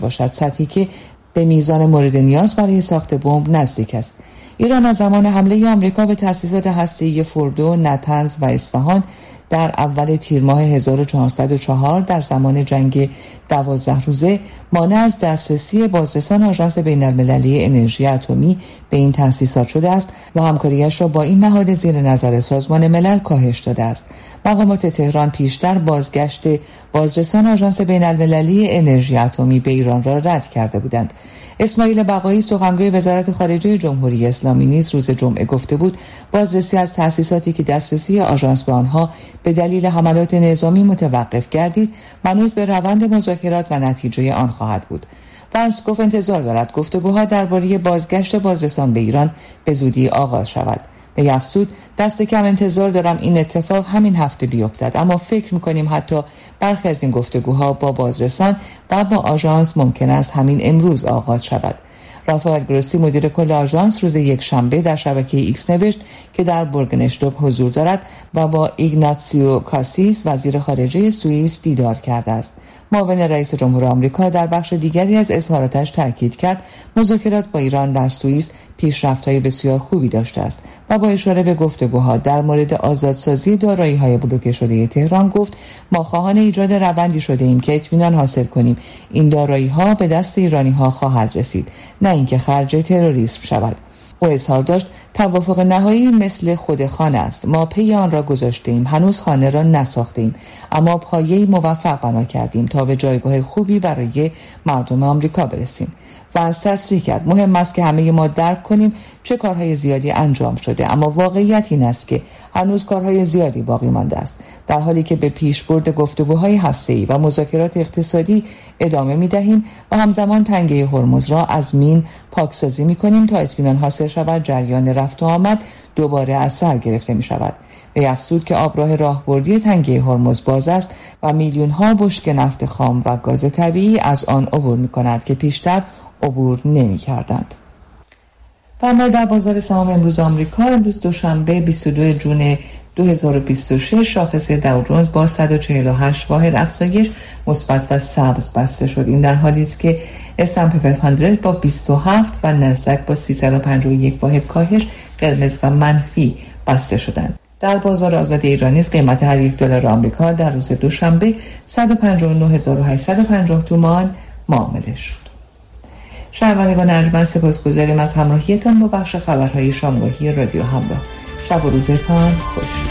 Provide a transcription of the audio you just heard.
باشد، سطحی که به میزان مورد نیاز برای ساخت بمب نزدیک است. ایران از زمان حمله آمریکا به تأسیسات هسته‌ای فردو، نطنز و اصفهان در اول تیر ماه 1404 در زمان جنگ 12 روزه مانع از دسترسی بازرسان آژانس بین‌المللی انرژی اتمی به این تأسیسات شده است و همکاریش را با این نهاد زیر نظر سازمان ملل کاهش داده است. مقامات تهران پیشتر بازگشت بازرسان آژانس بین‌المللی انرژی اتمی به ایران را رد کرده بودند. اسماعیل بقایی سخنگوی وزارت خارجه جمهوری اسلامی نیز روز جمعه گفته بود بازرسی از تأسیساتی که دسترسی آژانس به آنها به دلیل حملات نظامی متوقف گردید منوط به روند مذاکرات و نتیجه آن خواهد بود. پس گفت انتظار دارد گفتگوها درباره بازگشت بازرسان به ایران به زودی آغاز شود. به افزود دست کم انتظار دارم این اتفاق همین هفته بیفتد، اما فکر می‌کنیم حتی برخی از این گفتگوها با بازرسان و با آژانس ممکن است همین امروز آغاز شود. رافائل گروسی مدیر کل آژانس روز یکشنبه در شبکه ایکس نوشت که در بورگنشتوک حضور دارد و با ایگناتسیو کاسیس وزیر خارجه سوئیس دیدار کرده است. معاون رئیس جمهور آمریکا در بخش دیگری از اظهاراتش تاکید کرد مذاکرات با ایران در سوئیس پیشرفت‌های بسیار خوبی داشته است و با اشاره به گفتگوها در مورد آزادسازی دارایی‌های بلوکه شده تهران گفت ما خواهان ایجاد روندی شده ایم که اطمینان حاصل کنیم این دارایی‌ها به دست ایرانی‌ها خواهد رسید، نه اینکه خرج تروریسم شود. او اظهار داشت توافق نهایی مثل خود خانه است. ما پی آن را گذاشتیم، هنوز خانه را نساختیم، اما پایه‌ای موفق بنا کردیم تا به جایگاه خوبی برای مردم آمریکا برسیم. و از تصریح کرد مهم است که همه ما درک کنیم چه کارهای زیادی انجام شده، اما واقعیت این است که هنوز کارهای زیادی باقی مانده است. در حالی که به پیشبرد گفتگوهای هسته‌ای و مذاکرات اقتصادی ادامه می‌دهیم و همزمان تنگه هرمز را از مین پاکسازی می‌کنیم تا اطمینان حاصل شود جریان رفت و آمد دوباره از سر گرفته می‌شود. به افزود که آبراه راهبردی تنگه هرمز باز است و میلیون‌ها بشکه نفت خام و گاز طبیعی از آن عبور می‌کند که پیشتر عبور نمی‌کردند. اما در بازار سهام امروز آمریکا امروز دوشنبه 22 جون 2026 شاخص داو جونز با 148 واحد افزایش مثبت و سبز بسته شد. این در حالی است که S&P 500 با 27 و نزدک با 351 واحد کاهش قرمز و منفی بسته شدند. در بازار آزاد ایران نیز قیمت هر یک دلار آمریکا در روز دوشنبه 159850 تومان معامله شد. شنوندگان ارجمند سپاسگزاریم از همراهیتان با بخش خبرهای شامگاهی رادیو همراه. شب و روزتان خوش.